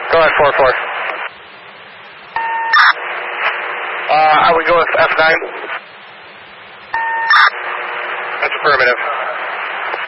Go ahead, 4-4. I would go with F9. That's affirmative.